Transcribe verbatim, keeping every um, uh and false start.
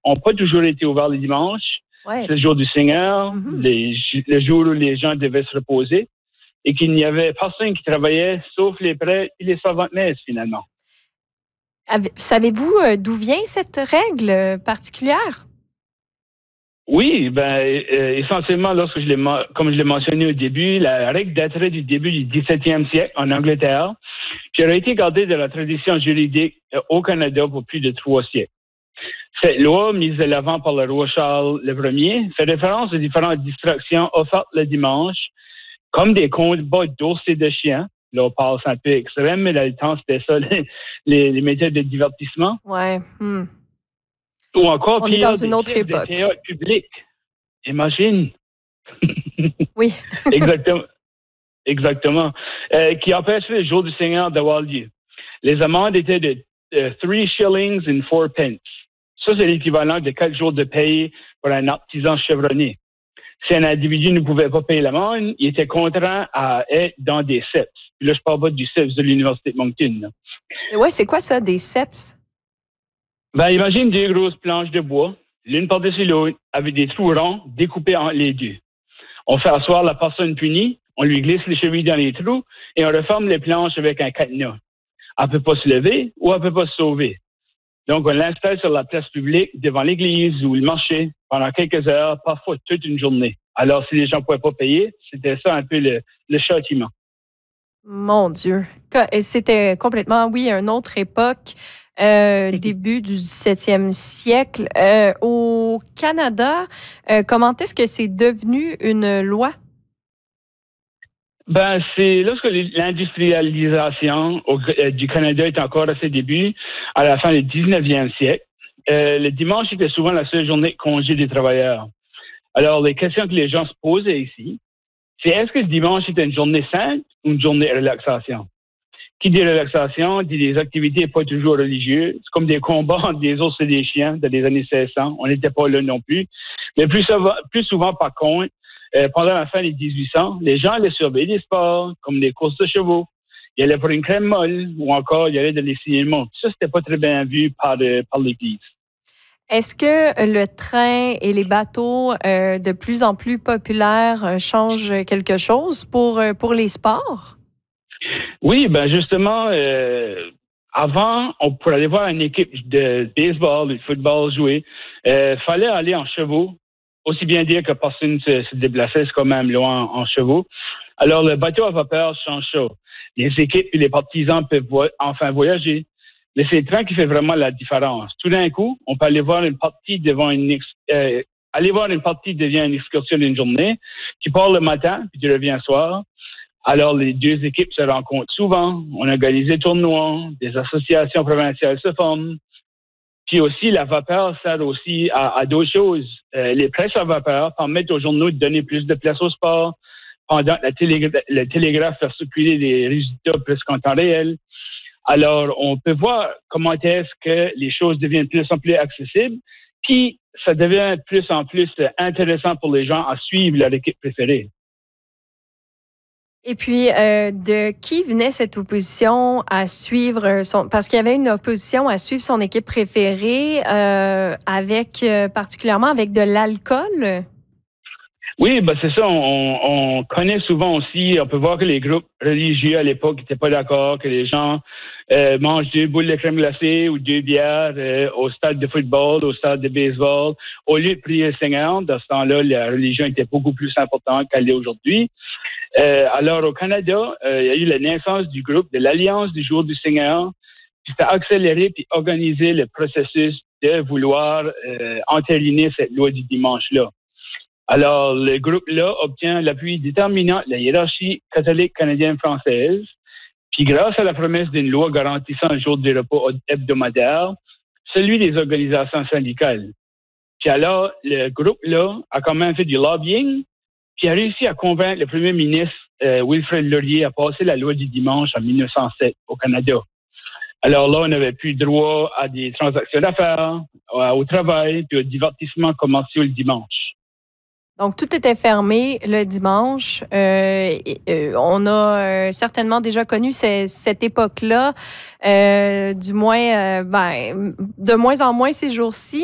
n'ont pas toujours été ouverts les dimanches. Ouais. C'est le jour du Seigneur, mm-hmm. les, le jour où les gens devaient se reposer, et qu'il n'y avait personne qui travaillait, sauf les prêtres et les servantes de messe, finalement. Savez-vous d'où vient cette règle particulière? Oui, ben euh, essentiellement, lorsque je l'ai, comme je l'ai mentionné au début, la règle daterait du début du dix-septième siècle en Angleterre, puis elle a été gardée de la tradition juridique au Canada pour plus de trois siècles. Cette loi, mise de l'avant par le roi Charles le Premier, fait référence aux différentes distractions offertes le dimanche, comme des combats d'ours et de chiens. Là, on passe un peu extrême, mais dans le temps, c'était ça, les, les, les méthodes de divertissement. Ouais. Hmm. Ou encore, on est dans une autre époque. Des théâtres publics. Imagine. Oui. Exactement. Exactement. Euh, qui empêchait le jour du Seigneur d'avoir lieu. Les amendes étaient de uh, three shillings and four pence. Ça, c'est l'équivalent de quatre jours de paye pour un artisan chevronné. Si un individu ne pouvait pas payer l'amende, il était contraint à être dans des C E P S. Puis là, je parle pas du C E P S de l'Université de Moncton. Oui, c'est quoi ça, des C E P S? Ben, imagine deux grosses planches de bois, l'une par-dessus l'autre, avec des trous ronds découpés en les deux. On fait asseoir la personne punie, on lui glisse les chevilles dans les trous et on referme les planches avec un cadenas. Elle ne peut pas se lever ou elle ne peut pas se sauver. Donc, on l'installe sur la place publique, devant l'église ou le marché, pendant quelques heures, parfois toute une journée. Alors, si les gens ne pouvaient pas payer, c'était ça un peu le, le châtiment. Mon Dieu. C'était complètement, oui, une autre époque, euh, début du dix-septième siècle. Euh, au Canada, euh, comment est-ce que c'est devenu une loi? Ben, c'est lorsque l'industrialisation au, euh, du Canada est encore à ses débuts, à la fin du dix-neuvième siècle, euh, le dimanche était souvent la seule journée de congé des travailleurs. Alors, les questions que les gens se posaient ici, c'est est-ce que le dimanche est une journée sainte ou une journée de relaxation? Qui dit relaxation dit des activités pas toujours religieuses, comme des combats entre des ours et des chiens dans les années seize cents. On n'était pas là non plus. Mais plus souvent, plus souvent par contre, euh, pendant la fin des dix-huit cents, les gens allaient surveiller des sports, comme les courses de chevaux. Ils allaient pour une crème molle ou encore ils allaient dans les cinémas. Ça, c'était pas très bien vu par, euh, par l'Église. Est-ce que le train et les bateaux euh, de plus en plus populaires euh, changent quelque chose pour, euh, pour les sports? Oui, ben justement, euh, avant, on, pour aller voir une équipe de baseball ou de football jouer, il euh, fallait aller en chevaux. Aussi bien dire que personne se, se déplaçait, c'est quand même loin en, en chevaux. Alors, le bateau à vapeur change ça. Les équipes et les partisans peuvent vo- enfin voyager. Mais c'est le train qui fait vraiment la différence. Tout d'un coup, on peut aller voir une partie devant une ex- euh, aller voir une partie devient une excursion d'une journée. Tu pars le matin, puis tu reviens le soir. Alors, les deux équipes se rencontrent souvent. On organise des tournois, des associations provinciales se forment. Puis aussi, la vapeur sert aussi à, à d'autres choses. Euh, les presses à vapeur permettent aux journaux de donner plus de place au sport, pendant que la télégra- le télégraphe fait circuler les résultats presque en temps réel. Alors, on peut voir comment est-ce que les choses deviennent de plus en plus accessibles, puis ça devient de plus en plus intéressant pour les gens à suivre leur équipe préférée. Et puis, euh, de qui venait cette opposition à suivre son... Parce qu'il y avait une opposition à suivre son équipe préférée, euh, avec euh, particulièrement avec de l'alcool? Oui, ben c'est ça. On, on connaît souvent aussi, on peut voir que les groupes religieux à l'époque n'étaient pas d'accord, que les gens euh, mangent deux boules de crème glacée ou deux bières euh, au stade de football, au stade de baseball. Au lieu de prier le Seigneur, dans ce temps-là, la religion était beaucoup plus importante qu'elle l'est aujourd'hui. Euh, alors, au Canada, euh, il y a eu la naissance du groupe de l'Alliance du Jour du Seigneur, qui a accéléré puis organisé le processus de vouloir euh, entériner cette loi du dimanche-là. Alors, le groupe-là obtient l'appui déterminant de la hiérarchie catholique canadienne-française, puis grâce à la promesse d'une loi garantissant un jour de repos hebdomadaire, celui des organisations syndicales. Puis alors, le groupe-là a quand même fait du lobbying, puis a réussi à convaincre le premier ministre euh, Wilfrid Laurier à passer la loi du dimanche en mille neuf cent sept au Canada. Alors là, on n'avait plus droit à des transactions d'affaires, au travail, puis au divertissement commercial le dimanche. Donc, tout était fermé le dimanche. Euh, euh, on a euh, certainement déjà connu ce, cette époque-là, euh, du moins, euh, ben, de moins en moins ces jours-ci.